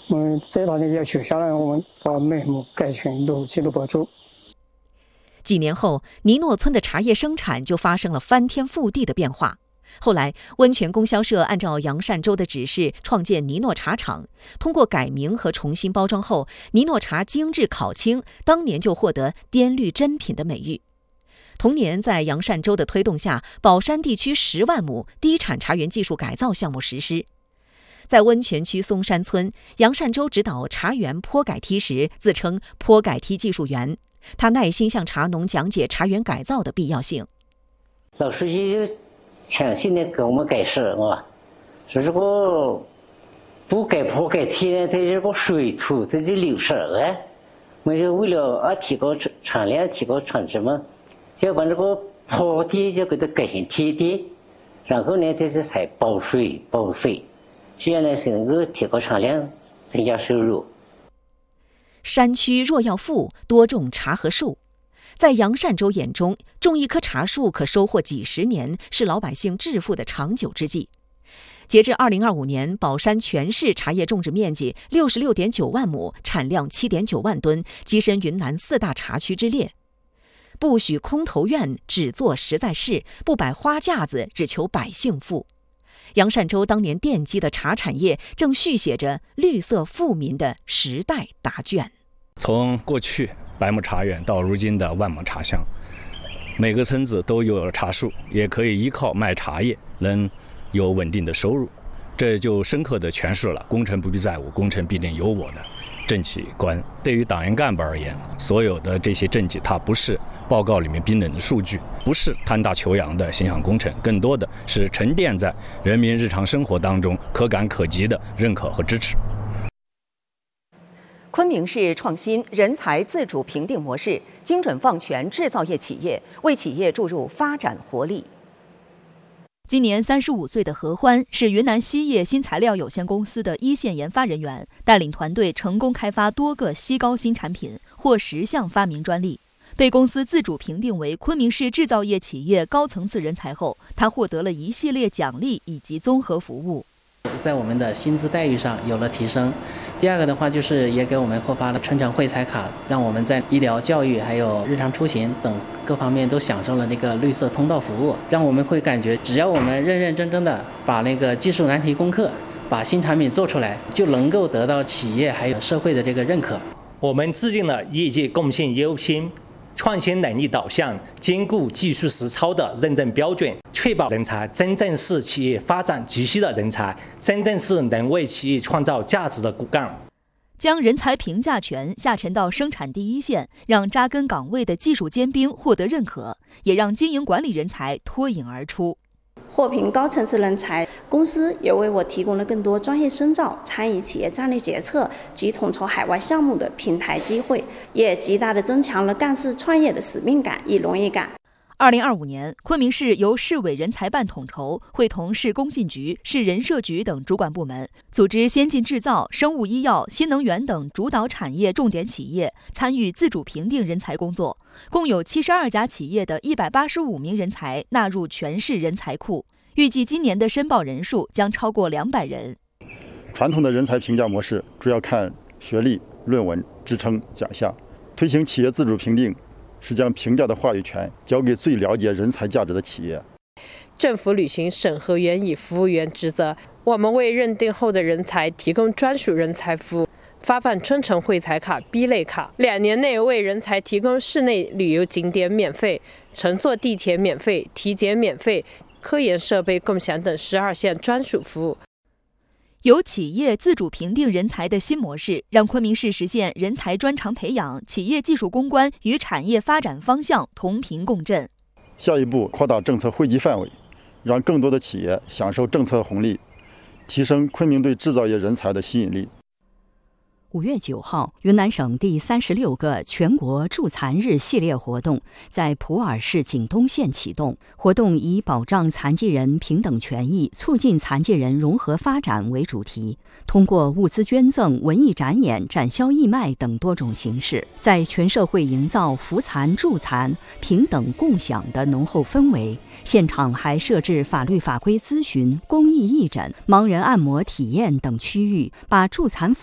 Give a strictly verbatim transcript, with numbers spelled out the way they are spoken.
我们这两年要取消了，我们把每亩改成六季度播出。 几年后，尼诺村的茶叶生产就发生了翻天覆地的变化。后来，温泉供销社按照杨善洲的指示创建尼诺茶厂，通过改名和重新包装后，尼诺茶精致烤青，当年就获得滇绿珍品的美誉。同年，在杨善洲的推动下，宝山地区十万亩低产茶园技术改造项目实施。在温泉区松山村，杨善洲指导茶园坡改梯时，自称坡改梯技术员。他耐心向茶农讲解茶园改造的必要性。 老书记就详细的给我们解释啊，说这个不改坡改梯呢，它这个水土它就流失了。我们就为了啊提高产量、提高产值嘛，就把这个坡地就给它改成梯地，然后呢，它是采包水包费，这样呢是能够提高产量、增加收入。 山区若要富，多种茶和树。在杨善洲眼中，种一棵茶树可收获几十年，是老百姓致富的长久之计。截至二零二五年，宝山全市茶叶种植面积六十六点九万亩，产量七点九万吨，跻身云南四大茶区之列。不许空头院，只做实在事；不摆花架子，只求百姓富。杨善洲当年奠基的茶产业，正续写着绿色富民的时代答卷。 从过去百亩茶园到如今的万亩茶乡，每个村子都有了茶树，也可以依靠卖茶叶能有稳定的收入。这就深刻地诠释了功成不必在我，功成必定有我的政企观。对于党员干部而言，所有的这些政绩，它不是报告里面冰冷的数据，不是贪大求洋的形象工程，更多的是沉淀在人民日常生活当中可感可及的认可和支持。 昆明市创新人才自主评定模式，精准放权制造业企业，为企业注入发展活力。 今年三十五岁的何欢是云南锡业新材料有限公司的一线研发人员，带领团队成功开发多个锡膏新产品，获十项发明专利。被公司自主评定为昆明市制造业企业高层次人才后，他获得了一系列奖励以及综合服务。 在我们的薪资待遇上有了提升。第二个的话，就是也给我们获发了春城惠彩卡，让我们在医疗、教育还有日常出行等各方面都享受了那个绿色通道服务，让我们会感觉只要我们认认真真的把那个技术难题攻克，把新产品做出来，就能够得到企业还有社会的这个认可。 我们制定了业界贡献优先、创新能力导向、兼顾技术实操的认证标准，确保人才真正是企业发展急需的人才，真正是能为企业创造价值的骨干。 将人才评价权下沉到生产第一线，让扎根岗位的技术尖兵获得认可，也让经营管理人才脱颖而出。 获评高层次人才，公司也为我提供了更多专业深造、参与企业战略决策及统筹海外项目的平台机会，也极大地增强了干事创业的使命感与荣誉感。 二零二五年，昆明市由市委人才办统筹，会同市工信局、市人社局等主管部门，组织先进制造、生物医药、新能源等主导产业重点企业参与自主评定人才工作，共有七十二家企业的一百八十五名人才纳入全市人才库，预计今年的申报人数将超过两百人。 传统的人才评价模式主要看学历、论文、职称、奖项，推行企业自主评定是将评价的话语权交给最了解人才价值的企业。 政府履行审核员与服务员职责，我们为认定后的人才提供专属人才服务，发放春城惠彩卡 B 类卡，两年内为人才提供室内旅游景点免费、乘坐地铁免费、体检免费、科研设备共享等十二项专属服务。 由企业自主评定人才的新模式，让昆明市实现人才专长培养、企业技术攻关与产业发展方向同频共振。 下一步扩大政策惠及范围，让更多的企业享受政策红利，提升昆明对制造业人才的吸引力。 五月九号，云南省第三十六个全国助残日系列活动在普洱市景东县启动。活动以保障残疾人平等权益、促进残疾人融合发展为主题，通过物资捐赠、文艺展演、展销义卖等多种形式，在全社会营造扶残助残、平等共享的浓厚氛围。现场还设置法律法规咨询、公益义诊、盲人按摩体验等区域，把助残服